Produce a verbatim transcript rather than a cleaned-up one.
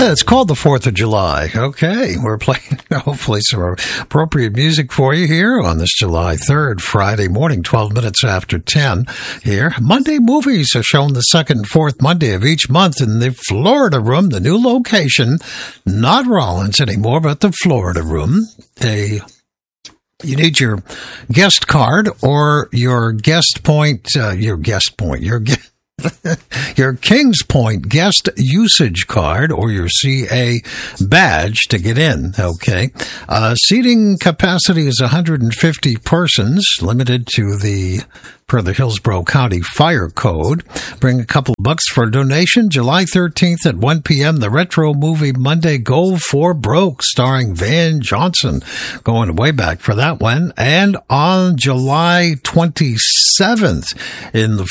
It's called the fourth of July. Okay, we're playing hopefully some appropriate music for you here on this July third, Friday morning, twelve minutes after ten here. Monday movies are shown the second and fourth Monday of each month in the Florida Room, the new location, not Rollins anymore, but the Florida Room. They You need your guest card or your guest point, uh, your guest point, your guest. Your Kings Point guest usage card or your C A badge to get in, okay? Uh, seating capacity is one hundred fifty persons, limited to the, per the Hillsborough County Fire Code. Bring a couple bucks for a donation. July thirteenth at one p.m., the retro movie Monday Go for Broke, starring Van Johnson. Going way back for that one. And on July twenty-seventh in the